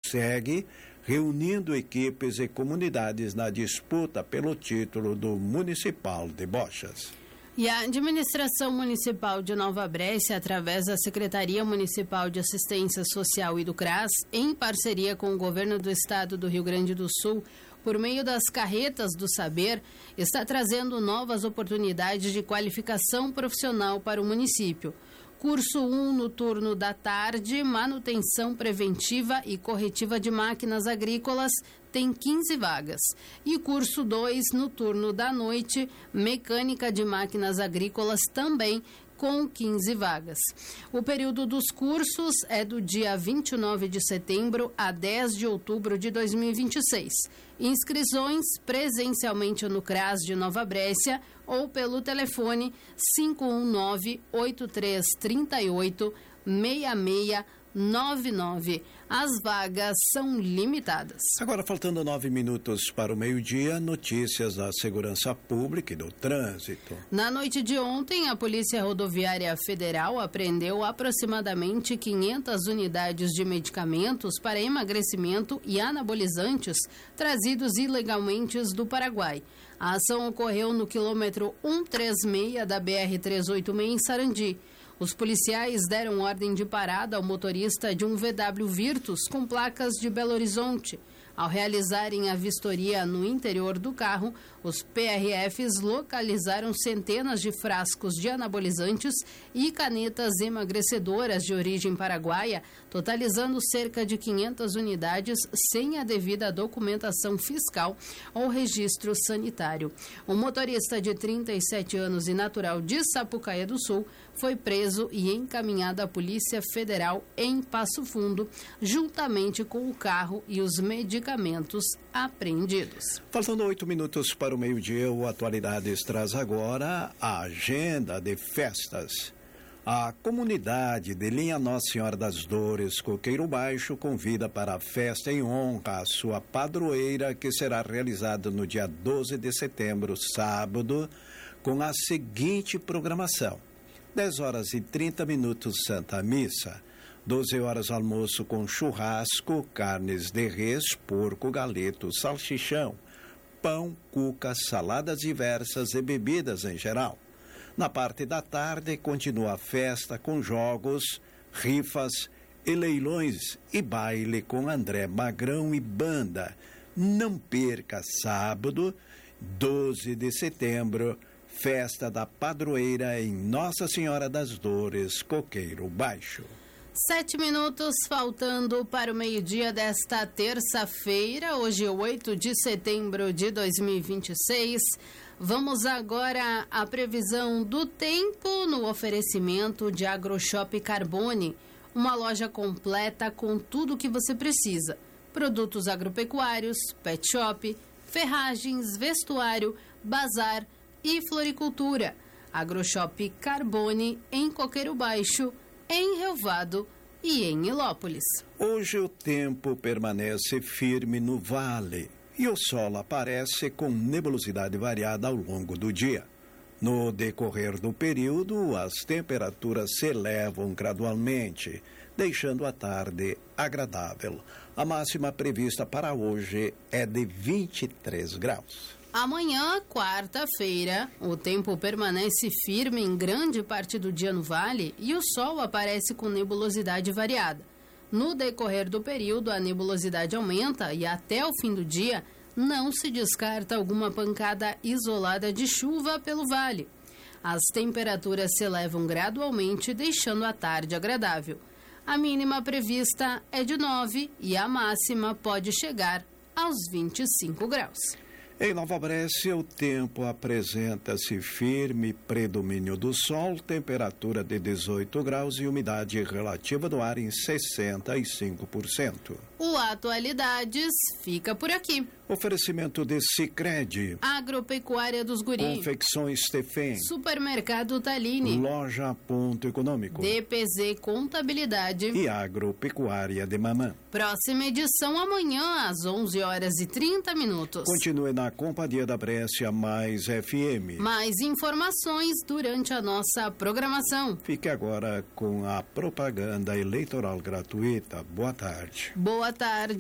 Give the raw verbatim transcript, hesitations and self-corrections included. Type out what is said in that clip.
segue reunindo equipes e comunidades na disputa pelo título do Municipal de Bochas. E a Administração Municipal de Nova Brécia, através da Secretaria Municipal de Assistência Social e do CRAS, em parceria com o Governo do Estado do Rio Grande do Sul, por meio das Carretas do Saber, está trazendo novas oportunidades de qualificação profissional para o município. Curso um no turno da tarde, manutenção preventiva e corretiva de máquinas agrícolas, tem quinze vagas. E curso dois no turno da noite, mecânica de máquinas agrícolas, também com quinze vagas. O período dos cursos é do dia vinte e nove de setembro a dez de outubro de dois mil e vinte e seis. Inscrições presencialmente no CRAS de Nova Brécia ou pelo telefone cinco um nove, oito três três oito, seis seis nove nove. As vagas são limitadas. Agora, faltando nove minutos para o meio-dia, notícias da segurança pública e do trânsito. Na noite de ontem, a Polícia Rodoviária Federal apreendeu aproximadamente quinhentas unidades de medicamentos para emagrecimento e anabolizantes trazidos ilegalmente do Paraguai. A ação ocorreu no quilômetro cento e trinta e seis da B R trezentos e oitenta e seis em Sarandi. Os policiais deram ordem de parada ao motorista de um V W Virtus com placas de Belo Horizonte. Ao realizarem a vistoria no interior do carro, os P R Fs localizaram centenas de frascos de anabolizantes e canetas emagrecedoras de origem paraguaia, totalizando cerca de quinhentas unidades sem a devida documentação fiscal ou registro sanitário. O motorista de trinta e sete anos e natural de Sapucaia do Sul foi preso e encaminhado à Polícia Federal em Passo Fundo, juntamente com o carro e os medicamentos apreendidos. Faltando oito minutos para o meio-dia, o Atualidades traz agora a agenda de festas. A comunidade de Linha Nossa Senhora das Dores, Coqueiro Baixo, convida para a festa em honra à sua padroeira, que será realizada no dia doze de setembro, sábado, com a seguinte programação: dez horas e trinta minutos Santa Missa, doze horas almoço com churrasco, carnes de res, porco, galeto, salchichão, pão, cuca, saladas diversas e bebidas em geral. Na parte da tarde continua a festa com jogos, rifas e leilões e baile com André Magrão e banda. Não perca sábado, doze de setembro, festa da padroeira em Nossa Senhora das Dores, Coqueiro Baixo. Sete minutos faltando para o meio-dia desta terça-feira, hoje oito de setembro de dois mil e vinte e seis. Vamos agora à previsão do tempo no oferecimento de AgroShop Carbone, uma loja completa com tudo o que você precisa: produtos agropecuários, pet shop, ferragens, vestuário, bazar e floricultura. AgroShop Carbone em Coqueiro Baixo, em Relvado e em Ilópolis. Hoje o tempo permanece firme no vale e o sol aparece com nebulosidade variada ao longo do dia. No decorrer do período, as temperaturas se elevam gradualmente, deixando a tarde agradável. A máxima prevista para hoje é de vinte e três graus. Amanhã, quarta-feira, o tempo permanece firme em grande parte do dia no vale e o sol aparece com nebulosidade variada. No decorrer do período, a nebulosidade aumenta e até o fim do dia não se descarta alguma pancada isolada de chuva pelo vale. As temperaturas se elevam gradualmente, deixando a tarde agradável. A mínima prevista é de nove e a máxima pode chegar aos vinte e cinco graus. Em Nova Brécia, o tempo apresenta-se firme, predomínio do sol, temperatura de dezoito graus e umidade relativa do ar em sessenta e cinco por cento. O Atualidades fica por aqui. Oferecimento de Sicredi, Agropecuária dos Guri, Confecções Stefan, Supermercado Talini, Loja Ponto Econômico, D P Z Contabilidade e Agropecuária de Mamã. Próxima edição amanhã às onze horas e trinta minutos. Continue na companhia da Brécia Mais F M. Mais informações durante a nossa programação. Fique agora com a propaganda eleitoral gratuita. Boa tarde. Boa tarde.